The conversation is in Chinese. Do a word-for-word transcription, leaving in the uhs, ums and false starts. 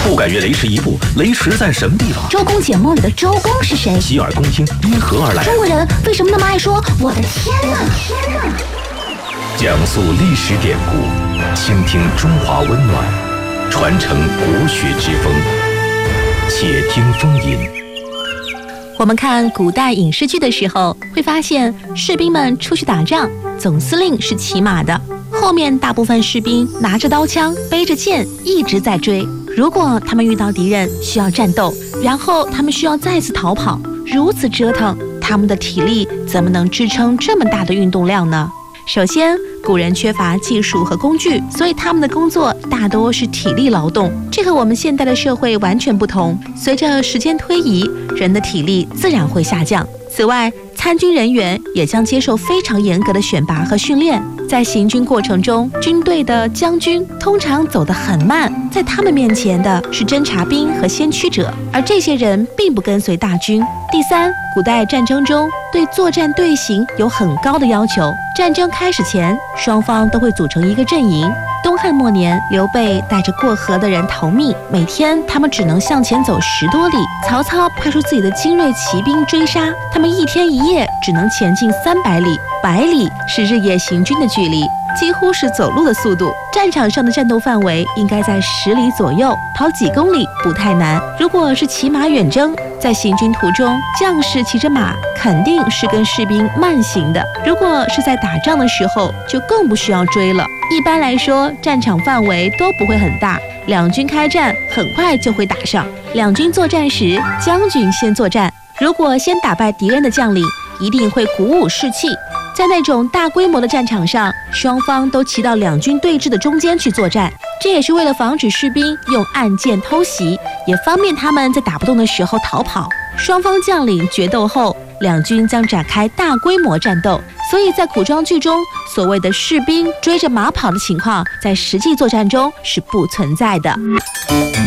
不敢越雷池一步，雷池在什么地方？ 周公解梦里的周公是谁？ 洗耳恭听，因何而来？ 中国人为什么那么爱说我的天哪？天哪！ 讲述历史典故，倾听中华温暖，传承国学之风。且听风吟。 我们看古代影视剧的时候，会发现士兵们出去打仗，总司令是骑马的，后面大部分士兵拿着刀枪，背着剑，一直在追。如果他们遇到敌人需要战斗，然后他们需要再次逃跑，如此折腾，他们的体力怎么能支撑这么大的运动量呢？首先，古人缺乏技术和工具，所以他们的工作大多是体力劳动，这和我们现代的社会完全不同。随着时间推移，人的体力自然会下降。此外，参军人员也将接受非常严格的选拔和训练，在行军过程中，军队的将军通常走得很慢，在他们面前的是侦察兵和先驱者，而这些人并不跟随大军。第三，古代战争中对作战队形有很高的要求，战争开始前，双方都会组成一个阵营。东汉末年，刘备带着过河的人逃命，每天他们只能向前走十多里。曹操派出自己的精锐骑兵追杀，他们一天一夜只能前进三百里，百里是日夜行军的距离，几乎是走路的速度。战场上的战斗范围应该在十里左右，跑几公里不太难。如果是骑马远征，在行军途中，将士骑着马肯定是跟士兵慢行的。如果是在打仗的时候，就更不需要追了。一般来说，战场范围都不会很大，两军开战很快就会打上。两军作战时，将军先作战，如果先打败敌人的将领，一定会鼓舞士气。在那种大规模的战场上，双方都骑到两军对峙的中间去作战，这也是为了防止士兵用暗箭偷袭，也方便他们在打不动的时候逃跑。双方将领决斗后，两军将展开大规模战斗，所以在古装剧中，所谓的士兵追着马跑的情况，在实际作战中是不存在的。